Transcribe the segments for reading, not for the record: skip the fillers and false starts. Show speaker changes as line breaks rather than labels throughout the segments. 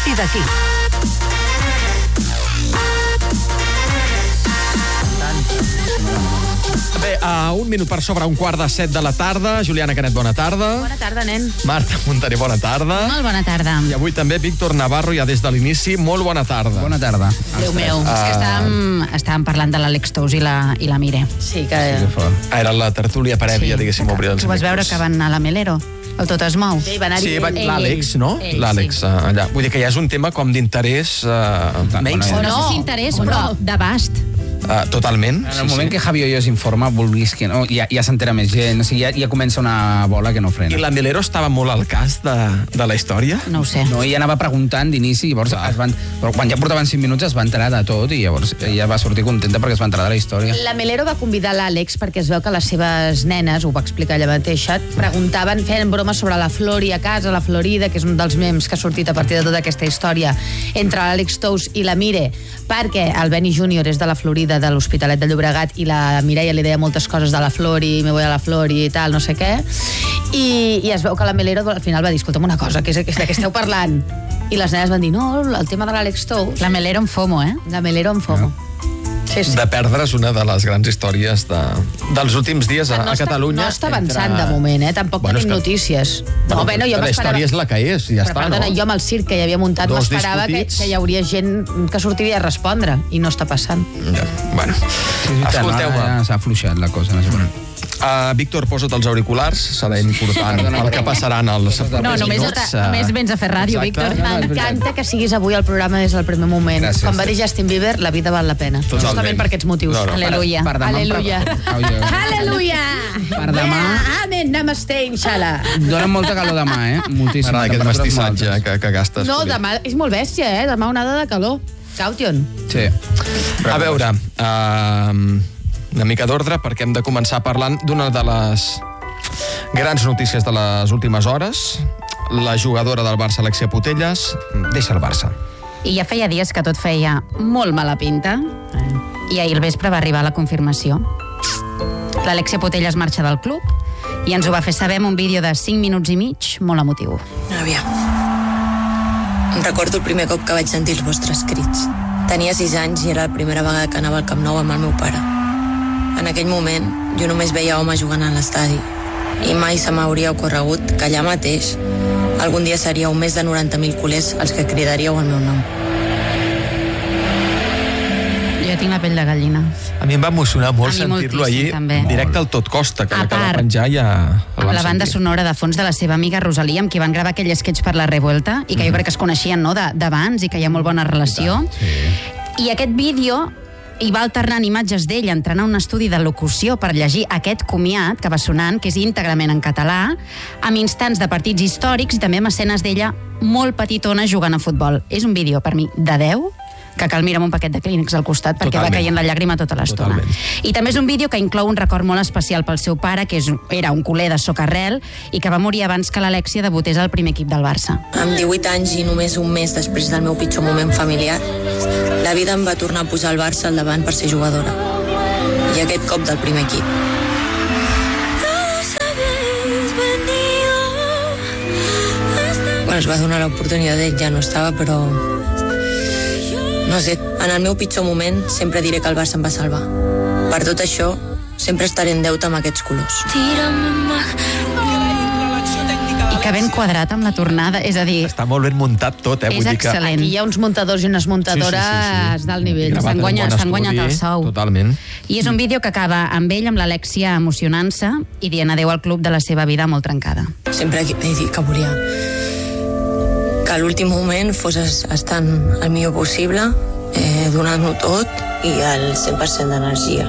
partir d'aquí.
Bé, a 1 minut per sobre 1:15 de la tarda. Juliana Canet, bona tarda.
Bona tarda, nen.
Marta Montaner, bona tarda.
Molt bona tarda.
I avui també Víctor Navarro, ja des de l'inici, molt bona tarda.
Bona tarda.
Déu meu, és que estàvem parlant de l'Àlex Tous i la Mire.
Sí, que...
Era la tertúlia prèvia, diguéssim, obrir els
Tu vas veure
micros.
que van anar a la Melero? El Tot es mou?
Sí, va anar-hi
Sí,
ell.
l'Àlex, no?
Ell,
L'Àlex,
sí.
allà. Vull dir que ja és un tema com d'interès menys.
O no sé si interès, però d'abast.
Totalment.
En el moment que Javi Hoyos informa, vulguis que no, ja s'entera més gent, o sigui, ja comença una bola que no frena.
I la Melero estava molt al cas de la història?
No ho sé.
No, ella anava preguntant d'inici, llavors però quan ja portaven 5 minuts es va enterar de tot i llavors ella va sortir contenta perquè es va enterar de la història.
La Melero va convidar l'Àlex perquè es veu que les seves nenes, ho va explicar ella mateixa, preguntaven, feien bromes sobre la Flori a casa, la Florida, que és un dels memes que ha sortit a partir de tota aquesta història entre l'Àlex Tous i la Mire, perquè el Benny Júnior és de la Florida, de l'Hospitalet de Llobregat, i la Mireia li deia moltes coses de la Flori, me voy a la Flori i tal, no sé què, i es veu que la Melero al final va dir, escolta'm una cosa, de què esteu parlant? I les nenes van dir, no, el tema de l'Àlex Tous.
La Melero en FOMO, eh?
La Melero en FOMO. Sí, sí.
De perdre's una de les grans històries dels últims dies a Catalunya.
No està avançant de moment, no tenim notícies. No, bueno, jo
la
m'esperava...
història és la que és, ja
Però,
està,
perdona,
no?
jo amb el circ que hi havia muntat
Dos
m'esperava que
discutits.
hi hauria gent que sortiria a respondre, i no està passant.
Ja, bueno. Escolteu-me.
Ja s'ha afluixat la cosa, no sé per què.
Víctor, posa't els auriculars, serà important el que passarà en els propers
No, només vens a fer ràdio, Víctor.
M'encanta que siguis avui al programa des del primer moment.
Gràcies.
Com va dir Justin Bieber, la vida val la pena.
Totalment.
Justament per aquests motius.
No, no.
Aleluia.
Per demà...
Aleluia. Aleluia.
Per demà...
Amen, namaste, inshallah.
Dóna molta calor demà, Moltíssim.
M'agrada aquest
Temperatures
mestissatge
moltes.
que gastes.
No,
Julià.
demà és molt bèstia, demà onada de calor. Caution.
Sí.
A veure, una mica d'ordre, perquè hem de començar parlant d'una de les grans notícies de les últimes hores. La jugadora del Barça, Alexia Putellas, deixa el Barça.
I ja feia dies que tot feia molt mala pinta, i ahir al vespre va arribar la confirmació. L'Alexia Putellas marxa del club i ens ho va fer saber amb un vídeo de 5 minuts i mig molt emotiu.
Àvia, em recordo el primer cop que vaig sentir els vostres crits. Tenia 6 anys i era la primera vegada que anava al Camp Nou amb el meu pare. En aquell moment, jo només veia homes jugant a l'estadi i mai se m'hauria ocorregut que allà mateix algun dia seríeu més de 90.000 culers els que cridaríeu el meu nom.
Jo tinc la pell de gallina.
A mi em va emocionar molt
A mi
sentir-lo
moltíssim,
ahir
també.
directe al Tot Costa, que
A
l'acaba de
part,
penjar ja el
Amb
vam
la banda
sentir.
sonora de fons de la seva amiga Rosalia, amb qui van gravar aquell sketch per la Revuelta, i que jo crec que es coneixien, no?, d'abans, i que hi ha molt bona relació. I aquest vídeo hi va alternant imatges d'ell entrant a un estudi de locució per llegir aquest comiat que va sonant, que és íntegrament en català, amb instants de partits històrics i també amb escenes d'ella molt petitona jugant a futbol. És un vídeo, per mi, de 10, que cal mirar amb un paquet de clínics al costat perquè
Totalment.
va caient la llàgrima tota l'estona.
Totalment.
I també és un vídeo que inclou un record molt especial pel seu pare, que era un culer de Socarrel i que va morir abans que l'Alexia debutés al primer equip del Barça.
Amb 18 anys i només un mes després del meu pitjor moment familiar, la vida em va tornar a posar el Barça al davant per ser jugadora. I aquest cop del primer equip. Quan es va donar l'oportunitat ell ja no estava, però... No sé, en el meu pitjor moment sempre diré que el Barça em va salvar. Per tot això, sempre estaré en deute amb aquests colors.
I que ben quadrat amb la tornada, és a dir,
Està molt ben muntat tot,
és
vull dir que...
excel·lent.
Aquí hi ha uns muntadors i unes muntadores d'alt nivell.
Gravat
S'han
en
guanyat-
bon
s'han guanyat el
estudi,
sou.
Totalment.
I és un vídeo que acaba amb ell, amb l'Alexia, emocionant-se i dient adéu al club de la seva vida molt trencada.
Sempre he dit que volia que a l'últim moment fos estant el millor possible, donant-ho tot i el 100% d'energia.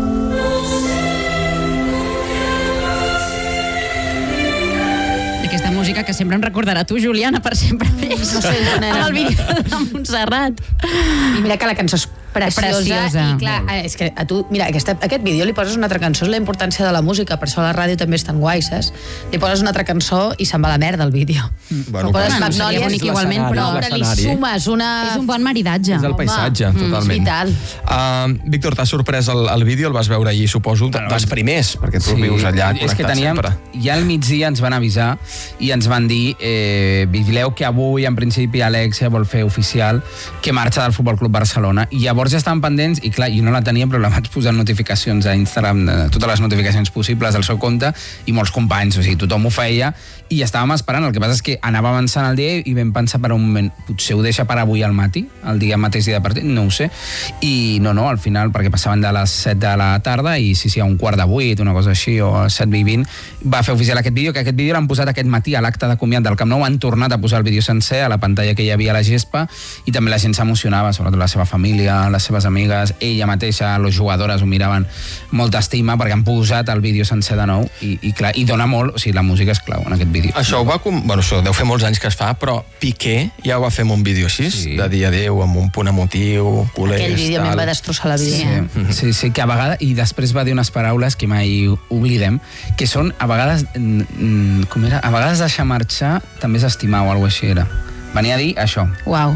Aquesta música que sempre em recordarà tu, Juliana, per sempre més.
No sé d'on era.
Amb el vídeo de Montserrat.
I mira que la cançó és preciosa. I clar, és que a tu, mira, aquest vídeo li poses una altra cançó, és la importància de la música, per això la ràdio també és tan guai, saps? Li poses una altra cançó i se'n va la merda el vídeo.
Bueno,
seria bonic igualment, però
li sumes una...
És un bon maridatge.
És el paisatge, totalment.
És vital.
Víctor, t'ha sorprès el vídeo? El vas veure ahir, suposo, dels primers, perquè tu vius allà
és que
connectat sempre.
Ja al migdia ens van avisar i ens van dir vigileu que avui, en principi, Alexia vol fer oficial que marxa del Futbol Club Barcelona. I llavors ja estaven pendents, i clar, jo no la tenia, però la vaig posar notificacions a Instagram, totes les notificacions possibles al seu compte, i molts companys, o sigui, tothom ho feia, i estàvem esperant. El que passa és que anava avançant el dia i vam pensar per un moment, potser ho deixa per avui al matí, el mateix dia de partit, no ho sé. I no, al final, perquè passaven de les 7 de la tarda i sí, a un quart de 8, una cosa així, o 7:20, va fer oficial aquest vídeo, que aquest vídeo l'han posat aquest matí a l'acte de comiat del Camp Nou, han tornat a posar el vídeo sencer a la pantalla que hi havia a la gespa, i també la gent s'emocionava, sobretot la seva família, les seves amigues, ella mateixa, les jugadores ho miraven molta estima perquè han posat el vídeo sencer de nou i clar, i dona molt, o sigui, la música és clau en aquest vídeo.
Això això deu fer molts anys que es fa, però Piqué ja ho va fer amb un vídeo així, de dir adéu, amb un punt emotiu, culers,
aquell vídeo em va destrossar la vida.
Sí, que a vegades, i després va dir unes paraules que mai oblidem, que són, a vegades, com era? A vegades deixar marxar també és estimar o alguna cosa així era. Venia a dir això.
Uau.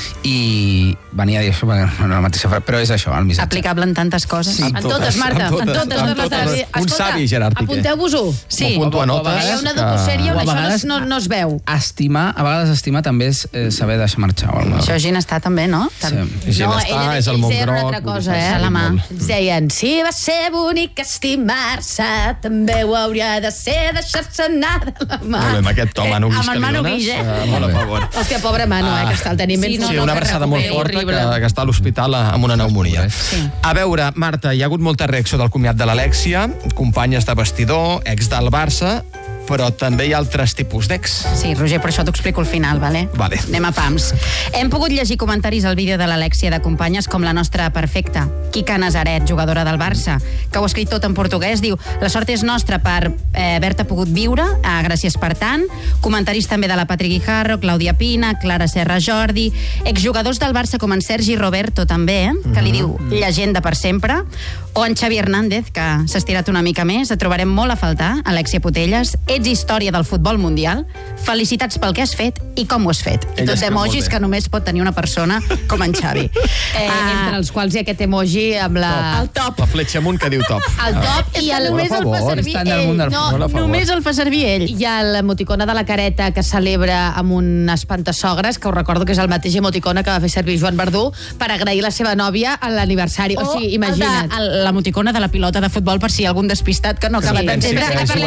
I venia a dir això, no la mateixa frase, però és això, el missatge.
Aplicable en tantes coses.
Sí, en totes, Marta, en totes.
Un savi, Gerard Piqué.
Apunteu-vos-ho.
Sí. M'apunto a notes.
Hi ha una docosèrie on això no es veu.
Estimar, a vegades estimar també és saber deixar marxar.
Això Gina està també, no?
Sí. Gina està, és el Montgroc.
Una altra cosa,
la mà.
Ens deien, si va ser bonic estimar-se, també ho hauria de ser deixar-se anar de la mà.
Molt bé, amb aquest to Manu Guix que li dones. Molt a favor.
Hòstia, pobre Manu, que està el tenim ben
Sí, una abraçada molt forta que està a l'hospital amb una pneumònia. A veure, Marta, hi ha hagut molta reacció del comiat de l'Alexia, companyes de vestidor, ex del Barça, però també hi ha altres tipus d'ex.
Sí, Roger, per això t'ho explico al final, vale?
Vale.
Anem a pams. Hem pogut llegir comentaris al vídeo de l'Alexia de companyes com la nostra perfecta, Quica Nazaret, jugadora del Barça, que ho ha escrit tot en portuguès, diu, la sort és nostra per haver-te pogut viure, gràcies per tant. Comentaris també de la Patri Guijarro, Clàudia Pina, Clara Serra Jordi, exjugadors del Barça com en Sergi Roberto també, que li diu llegenda per sempre, o en Xavi Hernández, que s'ha estirat una mica més. Et trobarem molt a faltar, Alexia Putellas. Ets història del futbol mundial. Felicitats pel que has fet i com ho has fet. I tot d'emojis que només pot tenir una persona com en Xavi.
Entre els quals hi ha aquest emoji amb
el top. La fletxa amunt que diu top.
El top i només el fa servir ell.
No, només el fa servir ell.
Hi ha l'emoticona de la careta que celebra amb un espantasogres, que us recordo que és el mateix emoticona que va fer servir Joan Verdú per agrair la seva nòvia a l'aniversari. O sigui, imagina't.
L'emoticona de la pilota de futbol per si hi ha algun despistat que no acaba d'entendre.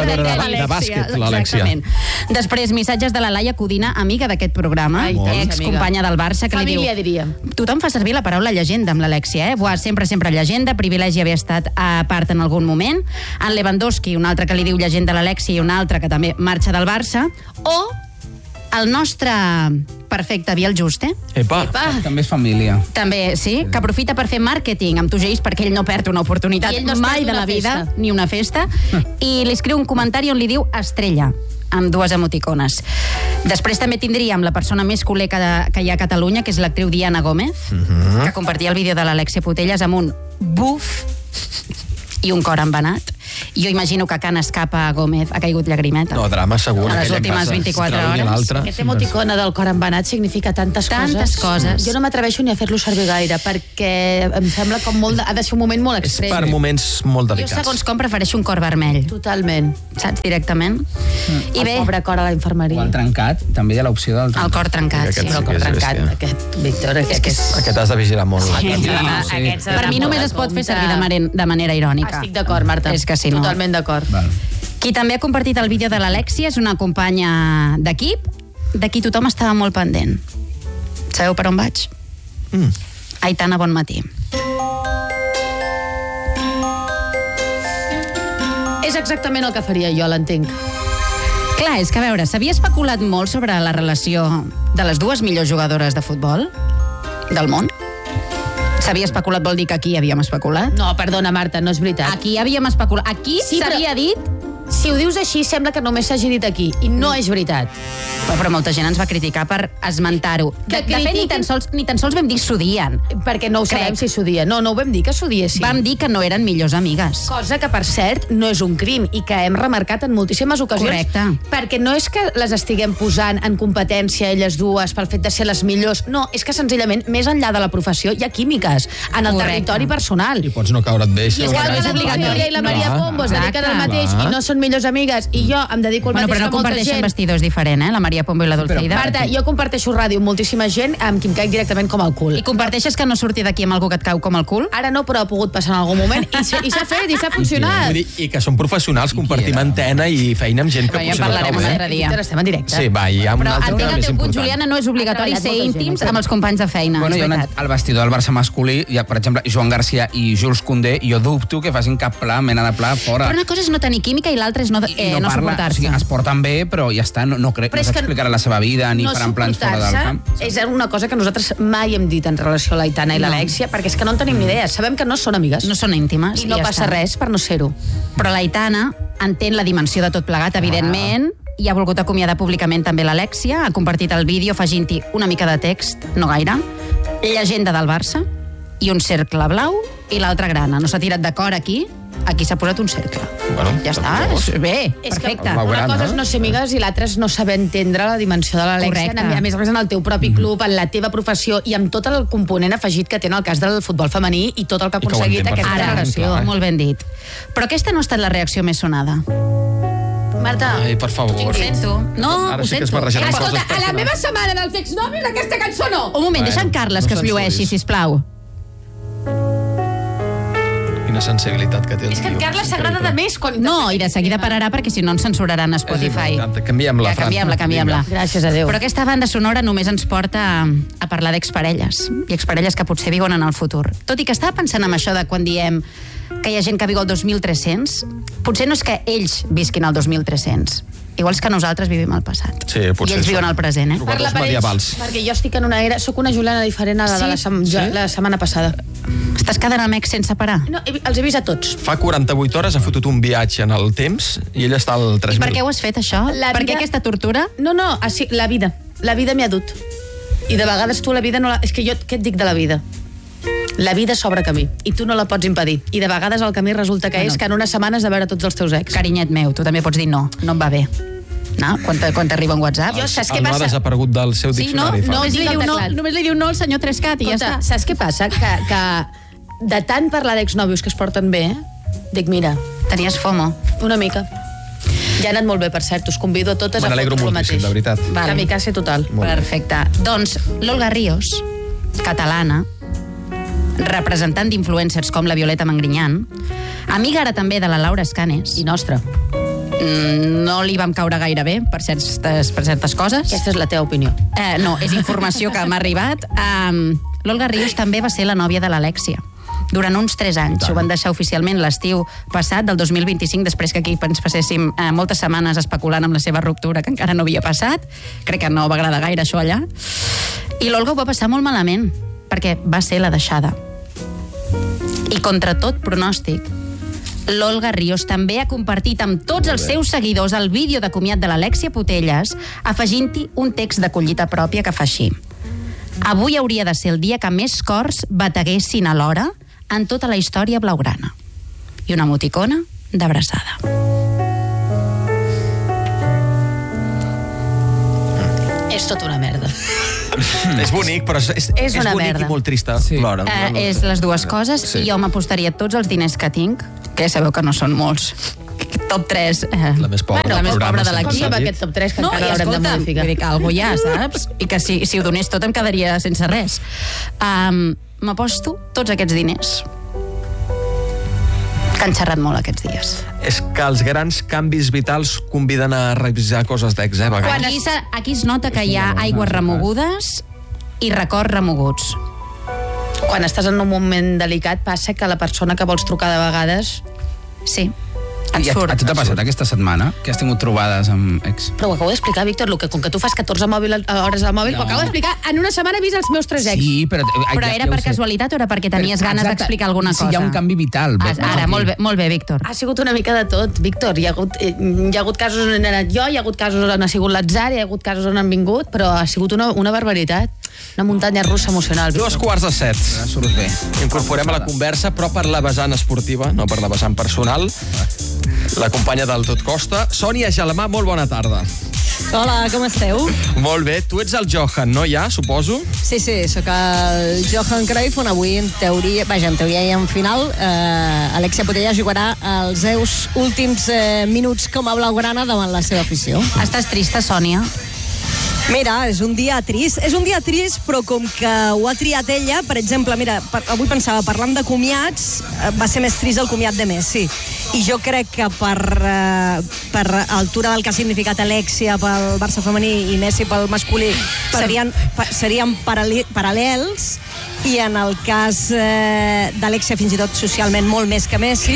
De bàsquet, l'Alexia.
Després, missatges de la Laia Codina, amiga d'aquest programa, excompanya del Barça, que li diu...
Família, diríem.
Tothom fa servir la paraula llegenda amb l'Alexia, sempre llegenda, privilegi haver estat a part en algun moment. En Lewandowski, un altre que li diu llegenda a l'Alexia i un altre que també marxa del Barça. O el nostre perfecte Biel Juste.
Epa.
També és família.
També, sí, que aprofita per fer màrqueting amb tu, Geis, perquè ell no perd una oportunitat mai de la vida, ni una festa, i li escriu un comentari on li diu estrella, amb dues emoticones. Després també tindríem la persona més culer que hi ha a Catalunya, que és l'actriu Diana Gómez, que compartia el vídeo de l'Alexia Putellas amb un buf i un cor embenat. Jo imagino que Can Escapa Gómez ha caigut llagrimeta.
No, drama segur.
A les últimes 24 hores.
Aquest emoticona del cor embenat significa tantes coses. Jo no m'atreveixo ni a fer-lo servir gaire, perquè em sembla com molt... Ha de ser un moment molt extrem.
És per moments molt delicats.
Jo, segons com, prefereixo un cor vermell.
Totalment.
Saps? Directament. I bé...
El pobre cor a la infermeria.
O el trencat, també hi ha l'opció del trencat.
El cor trencat, sí.
El cor trencat. Aquest, Víctor,
aquest has de vigilar molt.
Per mi només es pot fer servir de manera irònica.
Estic d'acord, Marta.
És que si no...
Totalment d'acord.
Qui també ha compartit el vídeo de l'Alexia és una companya d'equip de qui tothom estava molt pendent. Sabeu per on vaig? Aitana Bonmatí.
És exactament el que faria jo, l'entenc.
Clar, és que a veure, s'havia especulat molt sobre la relació de les dues millors jugadores de futbol del món. S'havia especulat, vol dir que aquí havíem especulat?
No, perdona, Marta, no és veritat.
Aquí havíem especulat. Aquí s'havia dit
Si ho dius així, sembla que només s'hagi dit aquí, i no és veritat.
Però molta gent ens va criticar per esmentar-ho. De fet, ni tan sols vam dir s'odien.
Perquè no ho sabem si s'odia. No ho vam dir que s'odiessin.
Vam dir que no eren millors amigues.
Cosa que, per cert, no és un crim i que hem remarcat en moltíssimes ocasions.
Correcte.
Perquè no és que les estiguem posant en competència elles dues pel fet de ser les millors. No, és que senzillament, més enllà de la professió, hi ha químiques en el territori personal.
I pots no caure't bé.
I igual que la Victòria i la Maria Pombo es dediquen al mateix i no són millors amigues, i jo em dedico al mateix
però no
que molta
comparteixen
gent.
vestidors diferent, la Maria Pombo i la Dulceida.
Marta, jo comparteixo ràdio amb moltíssima gent amb qui em caic directament com el cul.
I comparteixes que no surti d'aquí amb algú que et cau com el cul?
Ara no, però ha pogut passar en algun moment i s'ha fet i s'ha funcionat.
Vull dir, i que són professionals, compartim antena i feina amb gent que
Ja
potser no
parlarem un
cau
altre
bé.
dia.
Estem en directe.
Sí, va, hi ha un
Però
altre
entenc
tema
el
més
teu punt,
important.
Juliana, no és obligatori
Ha
ser
treballat molta
íntims
gent.
amb els companys de feina,
Bueno,
és
jo
veritat.
al vestidor del Barça masculí, hi ha, per exemple, Joan Garcia i Jules Koundé, jo dubto que facin cap pla, mena de pla, fora.
Però una cosa és no tenir química i l'altra és no
o
suportar-se.
sigui, es porten bé, però ja està, no s'explicarà la seva vida, ni faran plans fora del camp.
És una cosa que nosaltres mai hem dit en relació a l'Aitana i l'Alèxia, perquè és que no en tenim ni idea. Sabem que no són amigues.
No són íntimes.
I no
ja
passa
està.
res per no ser-ho.
Però l'Aitana entén la dimensió de tot plegat, evidentment, i ha volgut acomiadar públicament també l'Alèxia, ha compartit el vídeo afegint-hi una mica de text, no gaire, llegenda del Barça, i un cercle blau i l'altre grana. No s'ha tirat d'acord aquí s'ha posat un cercle.
Bueno,
Ja està, bé,
És que
perfecte.
una cosa és no ser amigues i l'altra és no saber entendre la dimensió de l'Alèxia.
Correcte.
A més en el teu propi club, en la teva professió i amb tot el component afegit que té en el cas del futbol femení i tot el que ha
I que ho
aconseguit
entén
aquesta
perfectament,
relació.
clar.
Molt ben dit. Però aquesta no ha estat la reacció més sonada.
Marta,
Ai, per favor.
Ho sento. No,
Ara
ho
sí que es
sento.
barrejaran
escolta,
coses
a la
personals.
meva setmana dels exnòvios aquesta cançó no!
Un moment, deixa en Carles que es
no
llueixi,
censuris.
sisplau.
Quina sensibilitat que té el
És que en
tio.
Carles s'agrada de més quan...
No, i de seguida pararà perquè si no ens censuraran a Spotify.
Canviem-la,
Ja, canviem-la.
Gràcies a Déu.
Però aquesta banda sonora només ens porta a parlar d'exparelles, i exparelles que potser viuen en el futur. Tot i que estava pensant en això de quan diem que hi ha gent que viu al 2300, potser no és que ells visquin al 2300, igual és que nosaltres vivim al passat.
Sí, potser
I ells viuen
són
al present, eh?
trobadors
Parla per ells,
medievals.
perquè jo estic en una era... Soc una Juliana diferent a la de la setmana passada.
Estàs quedant amb ex sense parar?
No, els he vist a tots.
Fa 48 hores ha fotut un viatge en el temps i ell està al 3.000.
I per què ho has fet, això?
La
Per què
vida-
aquesta tortura?
No, així, la vida. La vida m'hi ha dut. I de vegades tu la vida no la... És que jo què et dic de la vida? La vida s'obre camí i tu no la pots impedir. I de vegades el camí resulta que és que en una setmana has de veure tots els teus ex.
Carinyet meu, tu també pots dir no em va bé. No? Quan t'arriba un WhatsApp.
Jo, saps què
El no ha
passa?
desaparegut del seu
Sí, no,
diccionari. fa.
Només li diu no,
només li diu no al senyor Trescat i ja
Escolta,
està.
saps què passa? Que de tant parlar d'exnòvios que es porten bé, dic, mira,
Tenies FOMO.
una mica. Ja ha anat molt bé, per cert. Us convido a totes
Me
a
n'alegro
fotre el
moltíssim,
mateix.
de veritat.
Vale.
Kamikaze total.
Molt bé.
Perfecte. Doncs l'Olga Ríos, catalana, representant d'influencers com la Violeta Mangrinyan, amiga ara també de la Laura Escanes,
I nostra.
no li vam caure gaire bé per certes coses.
Aquesta és la teva opinió.
No, és informació que m'ha arribat. L'Olga Ríos també va ser la nòvia de l'Alèxia durant uns 3 anys. Ho van deixar oficialment l'estiu passat, del 2025, després que aquí ens passéssim moltes setmanes especulant amb la seva ruptura, que encara no havia passat. Crec que no va agradar gaire això allà. I l'Olga ho va passar molt malament, perquè va ser la deixada. I contra tot pronòstic, l'Olga Ríos també ha compartit amb tots els seus seguidors el vídeo de comiat de l'Alèxia Putellas, afegint-hi un text de collita pròpia que fa així: avui hauria de ser el dia que més cors bateguessin alhora en tota la història blaugrana. I una emoticona d'abraçada.
És tota una merda.
És bonic, però és
una
bonic
merda.
i molt trista.
Sí.
Plora.
És les dues coses,
Sí.
i jo m'apostaria tots els diners que tinc, que ja sabeu que no són molts. Top 3.
La més pobra
la
del
més
programa,
pobra de
sempre
l'equip.
s'ha
Com
dit.
aquest top 3 que
No,
encara
i
l'haurem de
escolta'm,
modificar.
vull dir que algú ja, saps? I que si ho donés tot em quedaria sense res. M'aposto tots aquests diners que han xerrat molt aquests dies.
És que els grans canvis vitals conviden a revisar coses d'ex, a vegades.
Aquí es nota que hi ha aigües remogudes i records remoguts.
Quan estàs en un moment delicat passa que la persona que vols trucar de vegades
Sí. Et surt.
A tu t'ha passat aquesta setmana que has tingut trobades amb ex?
Però ho acabo d'explicar, Víctor, com que tu fas 14 hores al mòbil, ho acabo d'explicar. En una setmana he vist els meus 3 ex.
Sí, però
Era per casualitat o era perquè tenies ganes d'explicar alguna cosa?
Si hi ha un canvi vital.
Ara, molt bé, Víctor.
Ha sigut una mica de tot, Víctor. Hi ha hagut casos on he anat jo, hi ha hagut casos on ha sigut l'atzar, hi ha hagut casos on han vingut, però ha sigut una barbaritat. Una muntanya russa emocional.
2:45.
Surt bé.
Incorporem a la conversa, però per la vessant esportiva, no per la vessant personal, la companya del Tot Costa, Sònia Gelmà, molt bona tarda.
Hola, com esteu?
Molt bé, tu ets el Johan, no ja, suposo?
Sí, sóc el Johan Cruyff, on avui en teoria i en final Alexia Putellas jugarà els seus últims minuts com a blaugrana davant la seva afició.
Estàs trista, Sònia?
Mira, és un dia trist, però com que ho ha triat ella, per exemple, mira, avui pensava, parlant de comiats, va ser més trist el comiat de Messi. I jo crec que per altura del que ha significat Alexia pel Barça femení i Messi pel masculí, serien paral·lels, i en el cas d'Alexia fins i tot socialment molt més que Messi,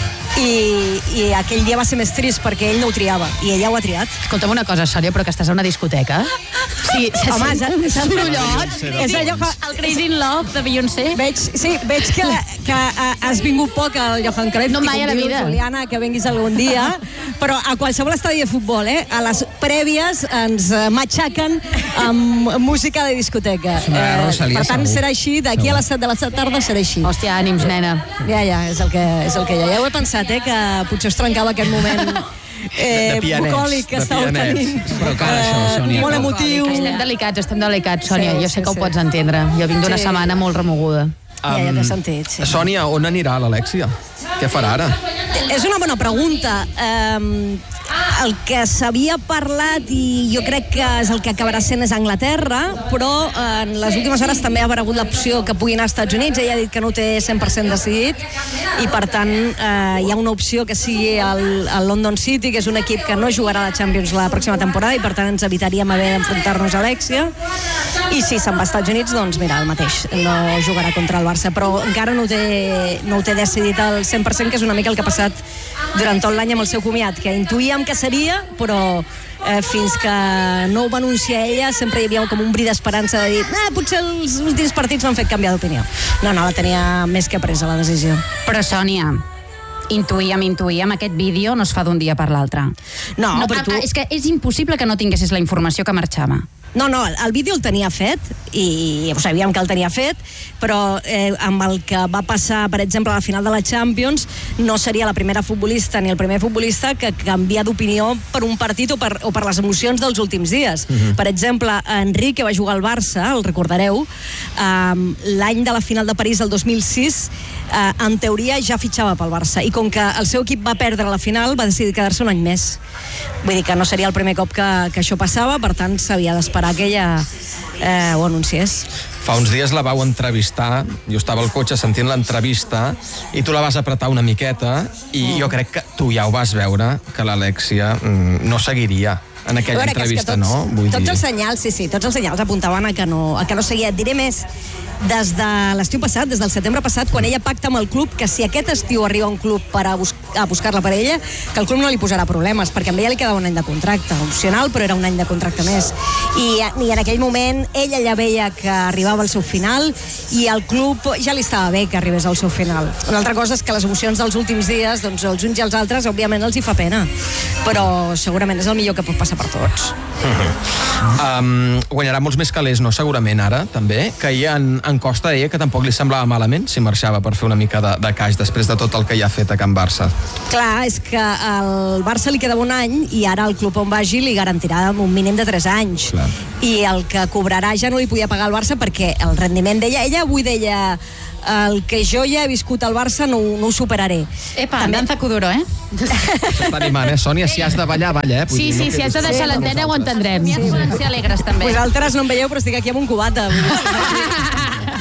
i aquell dia va ser més trist perquè ell no ho triava i ella ho ha triat.
Escolta'm una cosa, Sònia, però que estàs a una discoteca? Sí,
home,
és el sorollot.
És allò que...
El Crazy in Love de Beyoncé.
Veig que has vingut poc al Johan Cruyff.
No mai a la vida.
Juliana, que venguis algun dia. Però a qualsevol estadi de futbol, a les prèvies ens matxaquen amb música de discoteca. Per tant, serà així, d'aquí a les 7 de la tarda serà així.
Hòstia, ànims, nena.
Ja, és el que ja ho he pensat, que potser es trencava aquest moment bucòlic que estàveu tenint.
Però cal això, Sònia.
Molt emotiu.
Estem delicats, Sònia.
Sí,
Jo sé que ho
sí.
pots entendre. Jo vinc d'una setmana molt remoguda.
Ja t'he sentit, sí.
Sònia, on anirà l'Alexia? Què farà ara?
És una bona pregunta. El que s'havia parlat, i jo crec que és el que acabarà sent, és Anglaterra, però en les últimes hores també ha aparegut l'opció que pugui anar als Estats Units. Ella ha dit que no ho té 100% decidit, i per tant hi ha una opció que sigui el London City, que és un equip que no jugarà a la Champions la pròxima temporada, i per tant ens evitaríem haver d'enfrontar-nos a Alexia. I si se'n va als Estats Units, doncs mira, el mateix, no jugarà contra el Barça, però encara no ho té decidit al 100%, que és una mica el que ha passat durant tot l'any amb el seu comiat, que intuïem que seria, però fins que no ho va anunciar ella sempre hi havia com un bri d'esperança de dir potser els últims partits m'han fet canviar d'opinió. No, la tenia més que presa la decisió.
Però, Sònia, intuïem, aquest vídeo no es fa d'un dia per l'altre.
No, però tu...
És que és impossible que no tinguessis la informació que marxava.
No, el vídeo el tenia fet i sabíem que el tenia fet, però amb el que va passar, per exemple, a la final de la Champions, no seria la primera futbolista ni el primer futbolista que canvia d'opinió per un partit o per les emocions dels últims dies. Per exemple, Enric, que va jugar al Barça, el recordareu, l'any de la final de París del 2006, en teoria ja fitxava pel Barça, i com que el seu equip va perdre la final, va decidir quedar-se un any més. Vull dir que no seria el primer cop que això passava, per tant s'havia d'esperar que ella ho anunciés.
Fa uns dies la vau entrevistar, jo estava al cotxe sentint l'entrevista, i tu la vas apretar una miqueta, i jo crec que tu ja ho vas veure, que l'Alexia no seguiria en aquella entrevista, no?
Tots els senyals apuntaven a que no seguia. Et diré més, des de l'estiu passat, des del setembre passat, quan ella pacta amb el club que si aquest estiu arriba un club a buscar-la per ella, que el club no li posarà problemes, perquè a ella li quedava un any de contracte, opcional, però era un any de contracte més. I en aquell moment ella ja veia que arribava al seu final, i el club ja li estava bé que arribés al seu final. Una altra cosa és que les emocions dels últims dies, doncs els uns i els altres, òbviament els hi fa pena, però segurament és el millor que pot passar per tots.
Guanyarà molts més calés, no? Segurament ara, també, que ahir en Costa deia que tampoc li semblava malament si marxava per fer una mica de caix després de tot el que ja ha fet a Can Barça.
Clar, és que al Barça li quedava un any, i ara el club on vagi li garantirà un mínim de 3 anys.
Clar.
I el que cobrarà ja no li podia pagar al Barça, perquè el rendiment d'ella, ella avui deia, el que jo ja he viscut al Barça no ho superaré.
Epa, danza kuduro,
S'està animant, Sònia, si has de ballar, balla,
Sí, si has de deixar l'antena ho entendrem.
Sí, volem ser alegres, també.
Vosaltres no em veieu, però estic aquí amb un cubata.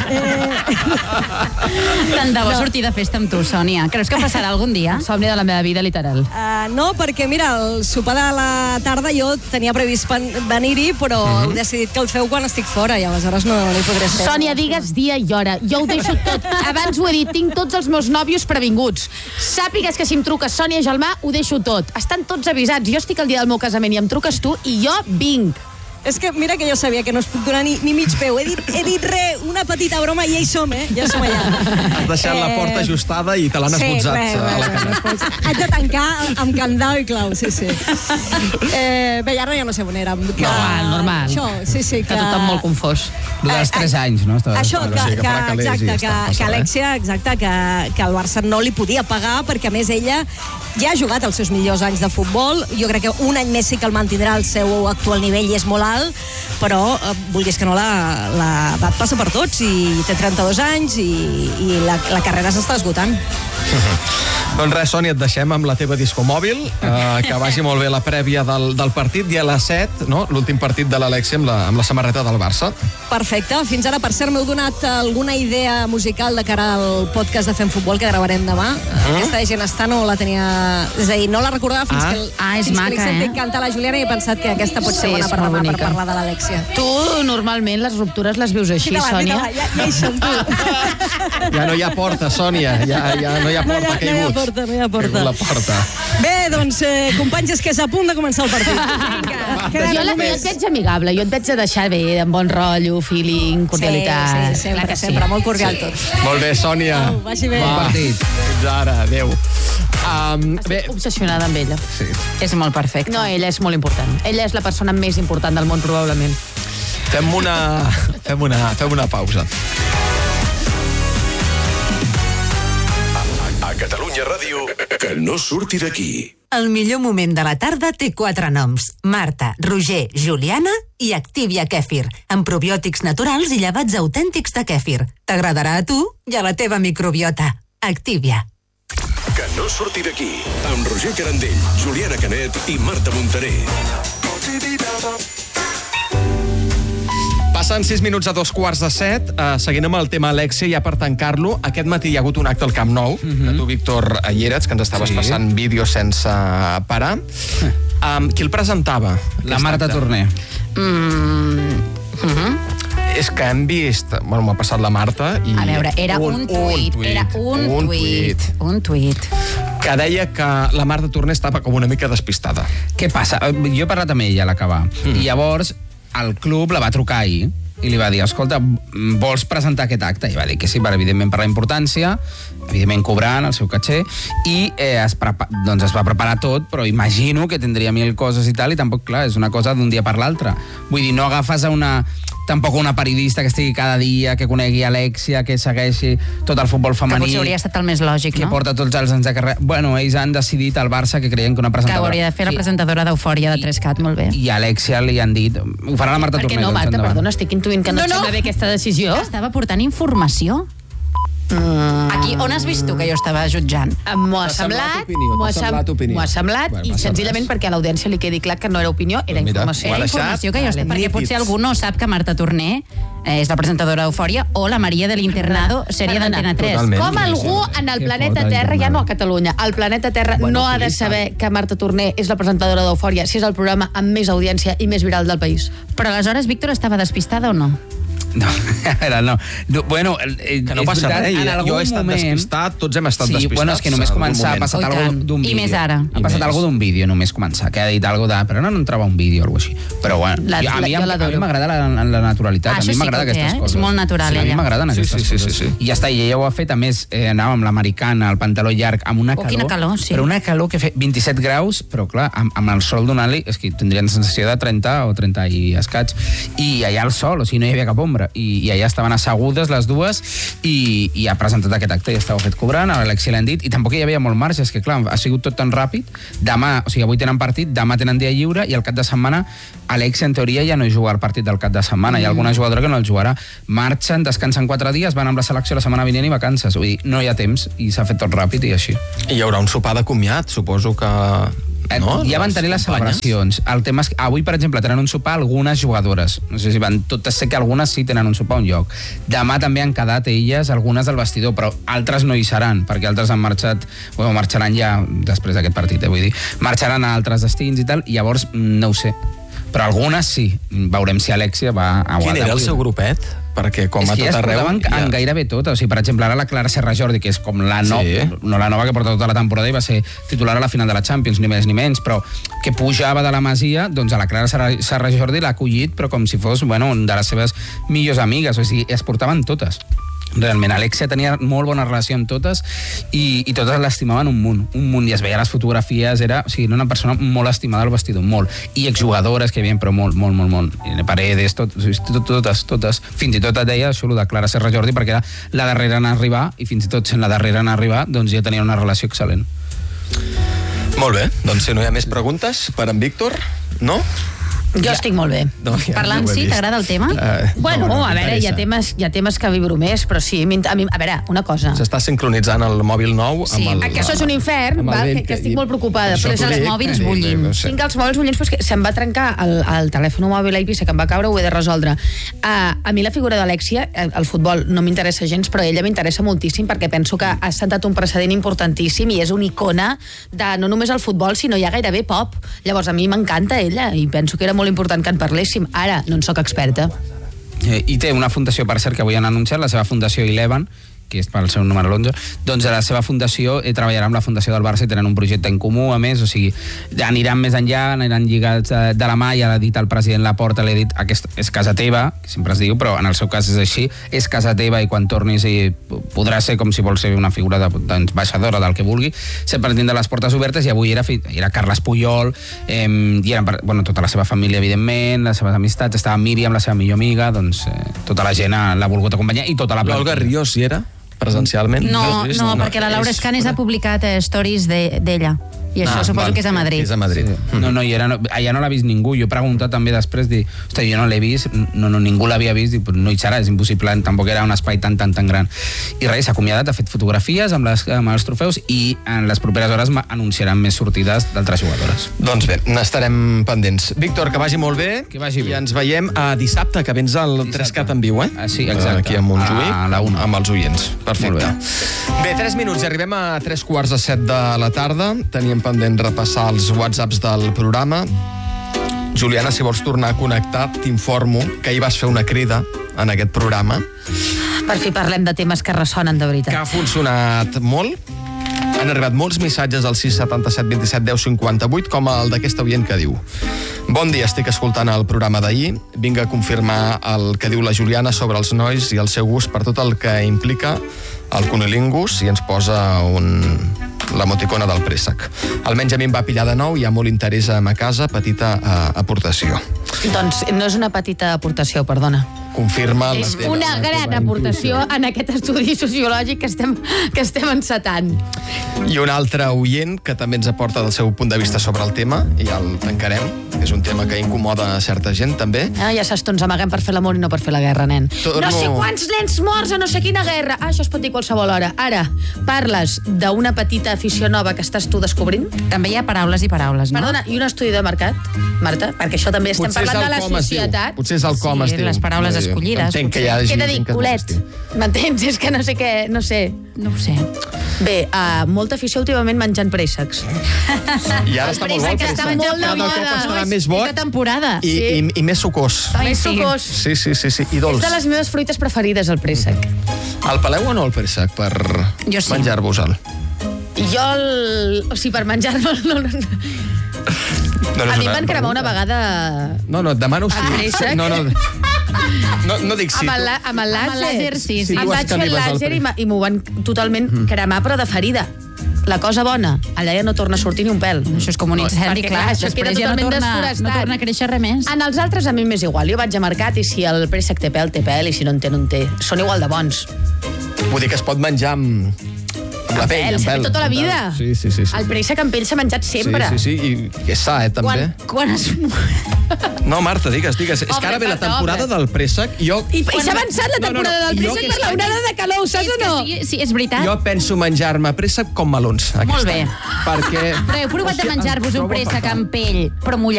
Tant de bo sortir de festa amb tu, Sònia. Creus que passarà algun dia?
Somni de la meva vida, literal.
No, perquè mira, el sopar de la tarda jo tenia previst venir-hi, però heu decidit que el feu quan estic fora i aleshores no hi podré ser.
Sònia, digues dia i hora. Jo ho deixo tot. Abans ho he dit, tinc tots els meus nòvios previnguts. Sàpigues que si em truques Sònia Gelmà, ho deixo tot. Estan tots avisats. Jo estic al dia del meu casament i em truques tu i jo vinc.
És que mira que jo sabia que no es puc donar ni mig peu. He dit una petita broma i ja hi som, Ja som allà.
Has deixat la porta ajustada i te l'han esbotzat a la cara.
Haig de tancar amb candau i clau, sí. Bé, ara ja no sé on érem.
Normal.
Això, sí, que...
Està tothom molt confós.
Dels 3 anys, no?
Això,
que farà calés i ja està,
que Alexia, exacte, que el Barça no li podia pagar perquè, a més, ella ja ha jugat els seus millors anys de futbol. Jo crec que un any més sí que el mantindrà al seu actual nivell i és molt alt, però vulguis que no, l'edat passa per tots i té 32 anys i la carrera s'està esgotant.
Doncs res, Sònia, et deixem amb la teva discomòbil, que vagi molt bé la prèvia del partit, i a les 7, no? L'últim partit de l'Alexia amb la samarreta del Barça.
Perfecte. Fins ara, per cert, m'heu donat alguna idea musical de cara al podcast de Fem Futbol que gravarem demà. Aquesta de Gent Està no la tenia... És a dir, no la recordava fins que
és maca,
li sentit cantar la Juliana i he pensat que aquesta pot ser bona per demà per parlar de l'Alexia.
Tu, normalment, les ruptures les vius així, Sònia.
Ja hi som, tu.
Ja no hi ha porta, Sònia. Ja no hi ha porta, ha caigut.
No hi ha porta.
La porta.
Bé, doncs, companys, és que és a punt de començar el partit.
Jo et veig amigable, jo et veig a deixar bé, amb bon rotllo, feeling, cordialitat.
Sí, sempre, molt cordial tot.
Molt bé, Sònia.
Vagi bé.
Bon partit. Fins ara, adéu.
Estic obsessionada amb ella.
Sí.
És molt perfecte.
No, ella és molt important. Ella és la persona més important del món, probablement.
Fem una pausa.
A Catalunya Ràdio, que no surti d'aquí.
El millor moment de la tarda té 4 noms: Marta, Roger, Juliana i Activia Kèfir, amb probiòtics naturals i llevats autèntics de kèfir. T'agradarà a tu i a la teva microbiota. Activia.
Que no surti d'aquí, amb Roger Carandell, Juliana Canet i Marta Montaner.
Passen 6 minuts a 2:15. Seguint amb el tema Alexia, ja per tancar-lo, aquest matí hi ha hagut un acte al Camp Nou, que tu, Víctor Lleras, que ens estaves passant vídeos sense parar. Qui el presentava?
La Marta Torner.
És que hem vist... Bueno, m'ha passat la Marta i...
A veure, era un tuit. Era un tuit.
Que deia que la Marta Torner estava com una mica despistada.
Què passa? Jo he parlat amb ella a l'acabar. I llavors el club la va trucar ahir i li va dir, escolta, vols presentar aquest acte? I va dir que sí, evidentment per la importància, evidentment cobrant el seu caché, i es va preparar tot, però imagino que tindria 1000 coses i tal, i tampoc, clar, és una cosa d'un dia per l'altre. Vull dir, no agafes tampoc una periodista que estigui cada dia, que conegui Alexia, que segueixi tot el futbol femení.
Que potser hauria estat el més lògic, no?
Que porta tots els anys de carrera. Bueno, ells han decidit al Barça que creien que una presentadora...
Que hauria de fer la presentadora d'Eufòria de 3CAT, molt bé.
I a Alexia li han dit... Ho farà la Marta Torner.
Per què no, Marta? Perdona, estic intuint que no et sembla bé aquesta decisió.
Estava portant informació. Aquí, on has vist tu que jo estava jutjant?
M'ho ha semblat, i senzillament perquè a l'audiència li quedi clar que no era opinió, era informació.
Era informació que jo estava... Perquè potser algú no sap que Marta Torner és la presentadora d'Eufòria o la Maria de l'Internado, sèrie d'Antena 3.
Com algú en el planeta Terra, ja no a Catalunya, al planeta Terra no ha de saber que Marta Torner és la presentadora d'Eufòria si és el programa amb més audiència i més viral del país?
Però aleshores, Víctor, estava despistada o no?
No, a veure, no. Bueno,
que no passa res. Jo he estat despistat, tots hem estat despistats.
Bueno, és que només començar ha passat alguna d'un vídeo.
I més ara.
Ha passat alguna d'un vídeo, només començar, que ha dit alguna de... Però no em troba un vídeo o alguna cosa així. Però bueno, a mi m'agrada la naturalitat, a mi m'agrada aquestes coses.
És molt natural, ella.
A mi m'agraden aquestes coses. I ja està, i ella ho ha fet, a més, anava amb l'americana, el pantaló llarg, amb una calor.
Quina calor, sí.
Però una calor que fa 27 graus, però clar, amb el sol donant-li, és que tindrien sensació de 30 o 30 i escaig. I allà el sol, o sigui, no hi havia cap ombra. I allà estaven assegudes les dues i ha presentat aquest acte i estava fet cobrant, a l'Alexia l'han dit, i tampoc hi havia molt marge, és que clar, ha sigut tot tan ràpid. Demà, o sigui, avui tenen partit, demà tenen dia lliure i el cap de setmana Alexia en teoria ja no hi juga el partit del cap de setmana, hi ha alguna jugadora que no el jugarà. Marxen, descansen 4 dies, van amb la selecció la setmana vinent i vacances, vull dir, no hi ha temps i s'ha fet tot ràpid i així.
I hi haurà un sopar de comiat, suposo que no?
Ja van tenir les celebracions. El tema és que avui, per exemple, tenen un sopar algunes jugadores. No sé si van totes, sé que algunes sí tenen un sopar a un lloc. Demà també han quedat elles, algunes del vestidor, però altres no hi seran, perquè altres han marxat, bueno, marxaran ja després d'aquest partit, vull dir. Marxaran a altres destins i tal, i llavors no ho sé. Però algunes sí. Veurem si Alexia va a
Quin era el seu grupet? Perquè com a tot arreu...
És que ja en gairebé tot. O sigui, per exemple, ara la Clara Serra Jordi, que és com la no la nova que porta tota la temporada i va ser titular a la final de la Champions, ni més ni menys, però que pujava de la Masia, doncs a la Clara Serra Jordi l'ha acollit, però com si fos, bueno, de les seves millors amigues. O sigui, es portaven totes. Realment, Alexia tenia molt bona relació amb totes i totes l'estimaven un munt, i es veia les fotografies, era una persona molt estimada al vestidor, molt, i exjugadores que hi havia, però molt, i Paredes, totes, fins i tot et deia això, de Clara Serra Jordi, perquè era la darrera en arribar, i fins i tot sent la darrera en arribar, doncs ja tenia una relació excel·lent.
Molt bé, doncs si no hi ha més preguntes per en Víctor, no?
Jo estic molt bé.
No,
Parlant, sí, t'agrada el tema?
Bueno, a veure, hi ha temes que vibro més, però sí, a mi, a veure, una cosa.
S'està sincronitzant el mòbil nou amb el...
Que això és un infern, que estic molt preocupada.
Però és els mòbils bullint.
Tinc els mòbils bullint, però se'm va trencar el telèfon mòbil a Eivissa, que em va caure, ho he de resoldre. A mi la figura d'Alexia, el futbol no m'interessa gens, però ella m'interessa moltíssim, perquè penso que ha sentat un precedent importantíssim i és una icona de no només el futbol, sinó ja gairebé pop. Llavors, a mi m'encanta ella i penso que era molt important que en parléssim. Ara no en soc experta.
I té una fundació, per cert, que avui han anunciat, la seva fundació Eleven, que és pel seu número 11, doncs a la seva fundació treballarà amb la fundació del Barça i tenen un projecte en comú, a més, o sigui, aniran més enllà, aniran lligats de la mà, ja l'ha dit el president Laporta, l'ha dit, aquesta és casa teva, que sempre es diu, però en el seu cas és així, és casa teva i quan tornis podrà ser com si vols ser una figura d'ambaixadora del que vulgui, sempre tindrà les portes obertes, i avui era Carles Puyol, i eren, bueno, tota la seva família, evidentment, les seves amistats, estava Míriam, la seva millor amiga, doncs tota la gent l'ha volgut acompanyar i tota la plantilla.
L'Olga Ríos hi era? Presencialment?
No, perquè la Laura Escanes ha publicat stories d'ella. I això suposo que és a Madrid.
És a Madrid.
Sí. No, allà no l'ha vist ningú. Jo he preguntat també després, hosti, jo no l'he vist, ningú l'havia vist, no hi serà, és impossible, tampoc era un espai tan gran. I res, s'ha acomiadat, ha fet fotografies amb els trofeus i en les properes hores anunciaran més sortides d'altres jugadores.
Doncs bé, n'estarem pendents. Víctor, que vagi molt bé.
Que vagi bé.
I ens veiem dissabte, que vens al 3CAT en viu, eh?
Sí, exacte.
Aquí a Montjuïc,
a la 1.
amb els oients. Perfecte. Bé, 3 minuts i arribem a 3:45 de la tarda. Teníem pendent repassar els whatsapps del programa. Juliana, si vols tornar a connectar, t'informo que ahir vas fer una crida en aquest programa.
Per fi parlem de temes que ressonen de veritat.
Que ha funcionat molt. Han arribat molts missatges al 677 27 10 58, com el d'aquesta oient que diu: bon dia, estic escoltant el programa d'ahir. Vinc a confirmar el que diu la Juliana sobre els nois i el seu gust per tot el que implica el cunilingus, i ens posa l'emoticona del préssec. Almenys a mi em va pillar de nou, hi ha molt interès a ma casa, petita aportació.
Doncs no és una petita aportació, perdona.
Confirma
és una gran aportació en aquest estudi sociològic que estem encetant.
I un altre oient que també ens aporta el seu punt de vista sobre el tema, i ja el tancarem, que és un tema que incomoda a certa gent també.
Ja saps, ens amaguem per fer l'amor i no per fer la guerra, nen. No sé quants nens morts a no sé quina guerra. Això es pot dir qualsevol hora. Ara, parles d'una petita afició nova que estàs tu descobrint?
També hi ha paraules i paraules, no?
Perdona, i un estudi de mercat, Marta? Perquè això també estem parlant de la societat.
Potser és el com es diu.
Les paraules escollides.
Entenc que hi hagi...
Què he de dir? Culet. M'entens? És que no sé què... No sé.
No ho sé.
Bé, molta afició últimament menjant préssecs.
I ara està molt bo el préssec.
Està molt de moda.
Cada cop estarà més bo.
De temporada.
I més sucós.
Més sucós.
Sí. I dolç.
És de les meves fruites preferides, el préssec.
El peleu o no, el préssec, per menjar-vos-el?
Jo o sigui, per menjar-me'l... A mi em van cremar una vegada...
No, demano sí.
El préssec.
No dic sí.
Amb el làser,
sí.
Em vaig fer el làser i m'ho van totalment cremar, però de ferida. La cosa bona, allà ja no torna a sortir ni un pèl.
Això és com un incendi, clar. Després ja no torna a créixer res més.
En els altres a mi m'és igual. Jo vaig a mercat i si el préssec té pèl, i si no en té, no en té. Són igual de bons.
Vull dir que es pot menjar amb La pell, amb pèl.
Tota la vida.
Sí.
El préssec amb pell s'ha menjat sempre.
Sí, i és sa, també.
Quan es...
No, Marta, digues. És que ara ve la temporada del préssec.
I s'ha avançat la temporada del préssec per l'onada de calor, saps o no?
Sí, és veritat.
Jo penso menjar-me préssec com melons.
Molt bé.
Perquè...
Però heu provat de menjar-vos un préssec amb pell, però mullat